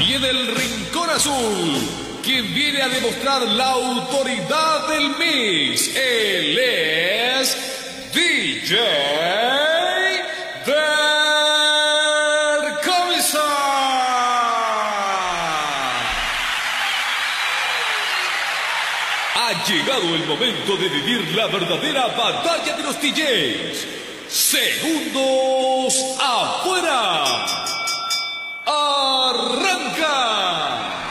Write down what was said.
Y en el rincón azul, quien viene a demostrar la autoridad del mix, él es DJ Dercomisa. Ha llegado el momento de vivir la verdadera batalla de los DJs. Segundos afuera.